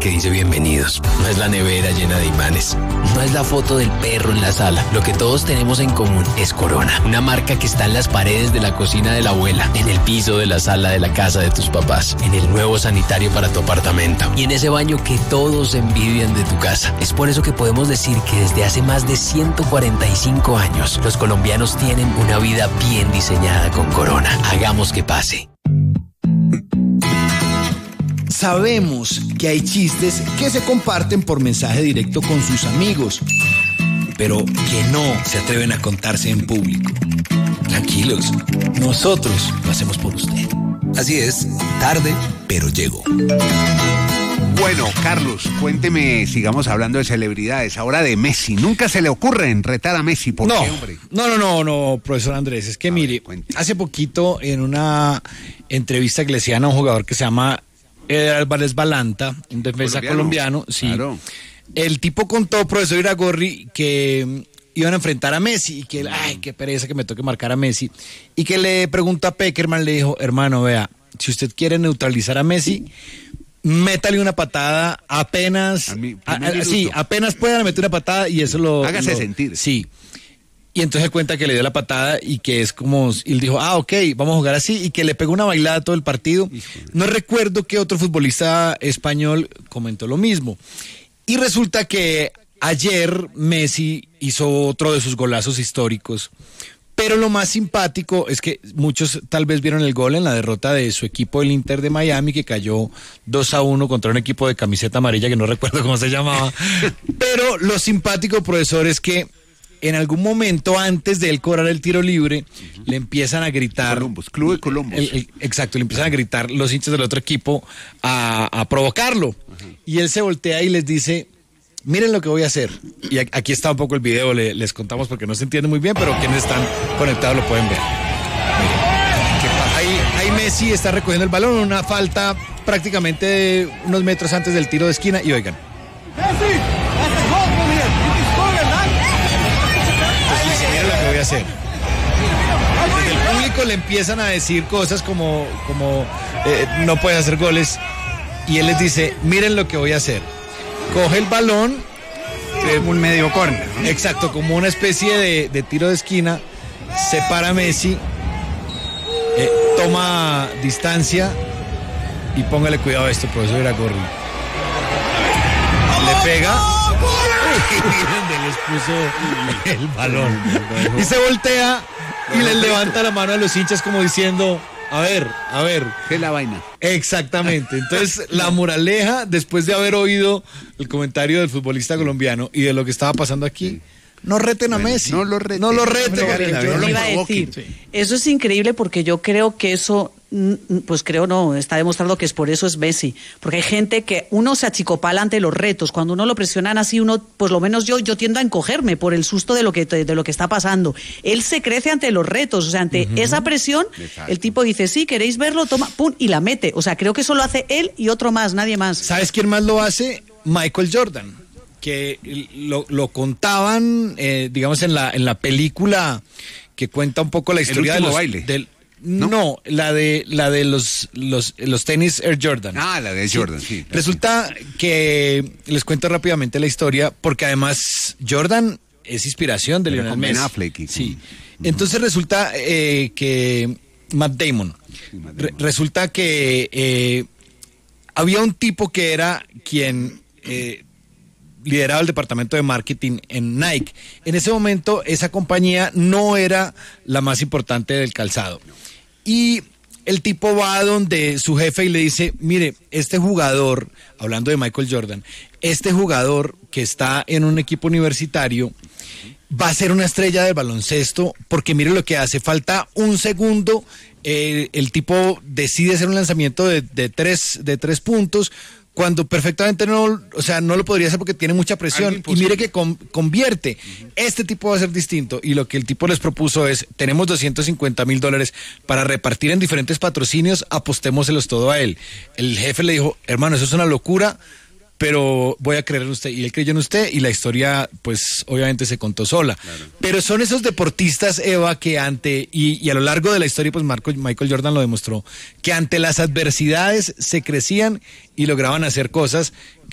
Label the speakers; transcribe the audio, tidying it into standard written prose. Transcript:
Speaker 1: que dice bienvenidos, no es la nevera llena de imanes, no es la foto del perro en la sala. Lo que todos tenemos en común es Corona, una marca que está en las paredes de la cocina de la abuela, en el piso de la sala de la casa de tus papás, en el nuevo sanitario para tu apartamento y en ese baño que todos envidian de tu casa. Es por eso que podemos decir que desde hace más de 145 años, los colombianos tienen una vida bien diseñada con Corona. Hagamos que pase.
Speaker 2: Sabemos que hay chistes que se comparten por mensaje directo con sus amigos, pero que no se atreven a contarse en público. Tranquilos, nosotros lo hacemos por usted.
Speaker 1: Así es, tarde, pero llego.
Speaker 3: Bueno, Carlos, cuénteme, sigamos hablando de celebridades, ahora de Messi. ¿Nunca se le ocurre retar a Messi? ¿Por qué, hombre?
Speaker 2: No, profesor Andrés, es que mire, hace poquito en una entrevista que le hacían a un jugador que se llama Álvarez Balanta, un defensa colombiano, sí. Claro. El tipo contó, profesor Iragorri, que iban a enfrentar a Messi y que, ay, qué pereza que me toque marcar a Messi. Y que le pregunta a Peckerman, le dijo, hermano, vea, si usted quiere neutralizar a Messi, métale una patada apenas, apenas pueda meter una patada y eso lo...
Speaker 3: Hágase sentir.
Speaker 2: Sí. Y entonces cuenta que le dio la patada y que es como, y él dijo, ok, vamos a jugar así, y que le pegó una bailada todo el partido. No recuerdo qué otro futbolista español comentó lo mismo. Y resulta que ayer Messi hizo otro de sus golazos históricos. Pero lo más simpático es que muchos tal vez vieron el gol en la derrota de su equipo, el Inter de Miami, que cayó 2-1 contra un equipo de camiseta amarilla que no recuerdo cómo se llamaba. Pero lo simpático, profesor, es que en algún momento antes de él cobrar el tiro libre, le empiezan a gritar...
Speaker 3: Club de Columbus.
Speaker 2: Exacto, le empiezan a gritar los hinchas del otro equipo a provocarlo. Y él se voltea y les dice... Miren lo que voy a hacer. Y aquí está un poco el video, les contamos porque no se entiende muy bien, pero quienes están conectados lo pueden ver. Miren, ahí Messi está recogiendo el balón, una falta prácticamente unos metros antes del tiro de esquina, y oigan. Entonces dice, miren lo que voy a hacer. Desde el público le empiezan a decir cosas como no puedes hacer goles, y él les dice, miren lo que voy a hacer. Coge el balón,
Speaker 3: un medio córner, ¿no?
Speaker 2: Exacto, como una especie de tiro de esquina, separa a Messi, toma distancia y póngale cuidado a esto, profesor Iragorri. Le pega y les puso el balón y se voltea y les levanta la mano a los hinchas como diciendo... A ver.
Speaker 3: ¿Qué es la vaina?
Speaker 2: Exactamente. Entonces, la moraleja, después de haber oído el comentario del futbolista colombiano y de lo que estaba pasando aquí, no reten a Messi.
Speaker 3: No lo reten.
Speaker 2: No lo reten.
Speaker 4: Yo le iba a decir, eso es increíble porque yo creo que eso, está demostrado que es por eso es Messi. Porque hay gente que uno se achicopala ante los retos. Cuando uno lo presionan así, uno, pues lo menos yo tiendo a encogerme por el susto de lo que está pasando. Él se crece ante los retos, o sea, ante esa presión, exacto. El tipo dice, sí, ¿queréis verlo? Toma, pum, y la mete. O sea, creo que eso lo hace él y otro más, nadie más.
Speaker 2: ¿Sabes quién más lo hace? Michael Jordan. Que lo contaban, digamos, en la película que cuenta un poco la historia
Speaker 3: de los baile.
Speaker 2: No, la de los tenis Air Jordan.
Speaker 3: Ah, la de Jordan, sí.
Speaker 2: Resulta que les cuento rápidamente la historia, porque además Jordan es inspiración de Lionel Messi.
Speaker 3: Affleck,
Speaker 2: sí. Entonces resulta que Matt Damon. Resulta que había un tipo que era quien lideraba el departamento de marketing en Nike. En ese momento esa compañía no era la más importante del calzado. Y el tipo va a donde su jefe y le dice, mire, este jugador, hablando de Michael Jordan, este jugador que está en un equipo universitario va a ser una estrella del baloncesto, porque mire lo que hace, falta un segundo, el tipo decide hacer un lanzamiento de tres puntos, cuando perfectamente no lo podría hacer porque tiene mucha presión, y mire que convierte. Este tipo va a ser distinto, y lo que el tipo les propuso es, tenemos $250,000 para repartir en diferentes patrocinios, apostémoselos todo a él. El jefe le dijo, hermano, eso es una locura, pero voy a creer en usted, y él creyó en usted, y la historia, pues, obviamente se contó sola. Claro. Pero son esos deportistas, Eva, que y a lo largo de la historia, pues Michael Jordan lo demostró, que ante las adversidades se crecían y lograban hacer cosas